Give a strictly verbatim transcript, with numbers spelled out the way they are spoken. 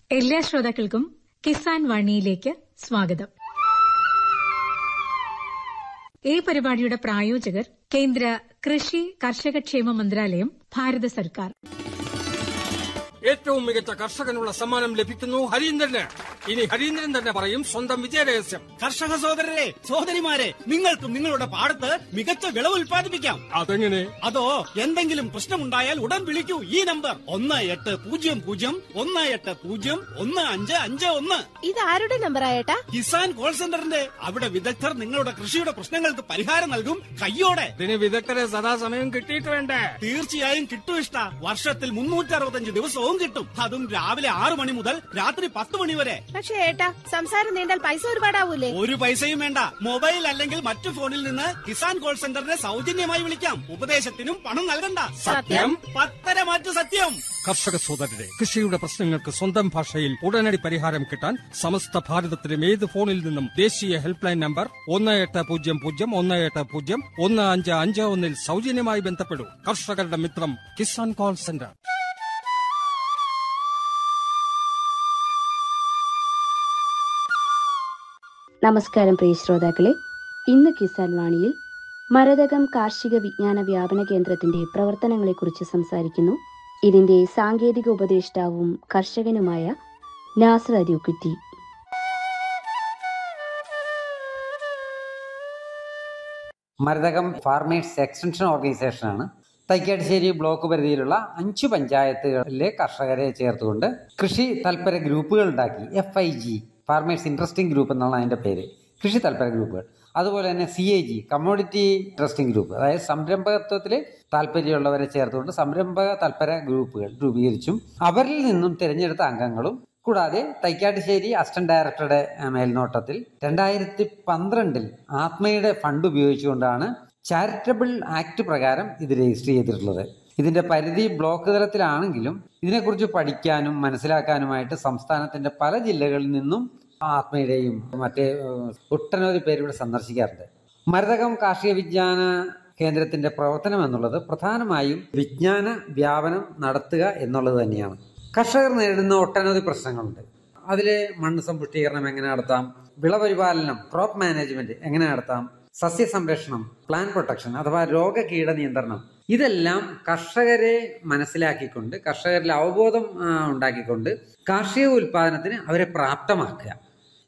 എല്ലാ ശ്രോതാക്കൾക്കും കിസാൻ വാണിയിലേക്ക് സ്വാഗതം. ഈ പരിപാടിയുടെ പ്രായോജകർ കേന്ദ്ര കൃഷി കർഷകക്ഷേമ മന്ത്രാലയം, ഭാരത സർക്കാർ. ഏറ്റവും മികച്ച കർഷകനുള്ള സമ്മാനം ലഭിക്കുന്നു ഹരീന്ദ്രന്. ഇനി ഹരീന്ദ്രൻ തന്നെ പറയും സ്വന്തം വിജയരഹസ്യം. കർഷക സഹോദരരെ, സഹോദരിമാരെ, നിങ്ങൾക്കും നിങ്ങളുടെ പാടത്ത് മികച്ച വിളവ് ഉൽപ്പാദിപ്പിക്കാം. അതെങ്ങനെ? അതോ എന്തെങ്കിലും പ്രശ്നമുണ്ടായാൽ ഉടൻ വിളിക്കൂ ഈ നമ്പർ ഒന്ന് എട്ട് പൂജ്യം പൂജ്യം ഒന്ന് എട്ട് പൂജ്യം ഒന്ന് അഞ്ച് അഞ്ച് ഒന്ന്. ഇത് ആരുടെ നമ്പർ ആയേട്ടാ? കിസാൻ കോൾ സെന്ററിന്റെ. അവിടെ വിദഗ്ധർ നിങ്ങളുടെ കൃഷിയുടെ പ്രശ്നങ്ങൾക്ക് പരിഹാരം നൽകും കയ്യോടെ. ഇതിന് വിദഗ്ധരെ സദാസമയം കിട്ടിയിട്ട് വേണ്ടേ? തീർച്ചയായും കിട്ടും ഇഷ്ട. വർഷത്തിൽ മുന്നൂറ്റി അറുപത്തഞ്ച് ദിവസവും കിട്ടും. അതും രാവിലെ ആറു മണി മുതൽ രാത്രി പത്ത് മണി വരെ. പക്ഷേ ഏട്ടാ, സംസാരം നീണ്ടാൽ പൈസ ഒരുപാടാവൂലേ? ഒരു പൈസയും വേണ്ട. മൊബൈൽ അല്ലെങ്കിൽ മറ്റു ഫോണിൽ നിന്ന് കിസാൻ കോൾ സെന്ററിനെ സൗജന്യമായി വിളിക്കാം. ഉപദേശത്തിനും പണം നൽകണ്ട. സത്യം? പത്തര മാറ്റു സത്യം. കർഷക സോദരരെ, കൃഷിയുടെ പ്രശ്നങ്ങൾക്ക് സ്വന്തം ഭാഷയിൽ ഉടനടി പരിഹാരം കിട്ടാൻ സമസ്ത ഭാരതത്തിലും ഏത് ഫോണിൽ നിന്നും ദേശീയ ഹെൽപ്പ് ലൈൻ നമ്പർ ഒന്ന് എട്ട് പൂജ്യം പൂജ്യം ഒന്ന് എട്ട് പൂജ്യം ഒന്ന് അഞ്ച് അഞ്ച് ഒന്നിൽ സൗജന്യമായി ബന്ധപ്പെടൂ. കർഷകരുടെ മിത്രം കിസാൻ കോൾ സെന്റർ. നമസ്കാരം പ്രിയ ശ്രോതാക്കളെ, ഇന്ന് കിസാൻ വാണിയിൽ മരതകം കാർഷിക വിജ്ഞാന വ്യാപന കേന്ദ്രത്തിന്റെ പ്രവർത്തനങ്ങളെക്കുറിച്ച് സംസാരിക്കുന്നു ഇതിന്റെ സാങ്കേതിക ഉപദേഷ്ടാവും കർഷകനുമായ Nasar അരിക്കുറ്റി. മരതകം farmers extension ഓർഗനൈസേഷനാണ് Thaikkattussery block പരിധിയിലുള്ള അഞ്ചു പഞ്ചായത്തുകളിലെ കർഷകരെ ചേർത്തുകൊണ്ട് കൃഷി തൽപര ഗ്രൂപ്പുകൾ ഉണ്ടാക്കി. F I G farmers interesting group എന്നാണ് അതിൻ്റെ പേര്. കൃഷി തൽപര ഗ്രൂപ്പുകൾ. അതുപോലെ തന്നെ C A G commodity interesting group, അതായത് സംരംഭകത്വത്തിൽ താല്പര്യമുള്ളവരെ ചേർത്തുകൊണ്ട് സംരംഭക തൽപര ഗ്രൂപ്പുകൾ രൂപീകരിച്ചും അവരിൽ നിന്നും തിരഞ്ഞെടുത്ത അംഗങ്ങളും കൂടാതെ തൈക്കാട്ടുശ്ശേരി അസിസ്റ്റന്റ് ഡയറക്ടറുടെ മേൽനോട്ടത്തിൽ രണ്ടായിരത്തി പന്ത്രണ്ടിൽ ആത്മയുടെ ഫണ്ട് ഉപയോഗിച്ചുകൊണ്ടാണ് ചാരിറ്റബിൾ ആക്ട് പ്രകാരം ഇത് രജിസ്റ്റർ ചെയ്തിട്ടുള്ളത്. ഇതിന്റെ പരിധി ബ്ലോക്ക് തലത്തിലാണെങ്കിലും ഇതിനെക്കുറിച്ച് പഠിക്കാനും മനസ്സിലാക്കാനുമായിട്ട് സംസ്ഥാനത്തിന്റെ പല ജില്ലകളിൽ നിന്നും ആത്മയുടെയും മറ്റേ ഒട്ടനവധി പേര് ഇവിടെ സന്ദർശിക്കാറുണ്ട്. മരതകം കാർഷിക വിജ്ഞാന കേന്ദ്രത്തിന്റെ പ്രവർത്തനം എന്നുള്ളത് പ്രധാനമായും വിജ്ഞാന വ്യാപനം നടത്തുക എന്നുള്ളത് തന്നെയാണ്. കർഷകർ നേരിടുന്ന ഒട്ടനവധി പ്രശ്നങ്ങളുണ്ട്. അതിൽ മണ്ണ് സമ്പുഷ്ടീകരണം എങ്ങനെ നടത്താം, വിളപരിപാലനം ക്രോപ്പ് മാനേജ്മെന്റ് എങ്ങനെ നടത്താം, സസ്യസംരക്ഷണം, പ്ലാന്റ് പ്രൊട്ടക്ഷൻ അഥവാ രോഗകീട നിയന്ത്രണം, ഇതെല്ലാം കർഷകരെ മനസ്സിലാക്കിക്കൊണ്ട് കർഷകരിൽ അവബോധം ഉണ്ടാക്കിക്കൊണ്ട് കാർഷിക ഉൽപാദനത്തിന് അവരെ പ്രാപ്തമാക്കുക.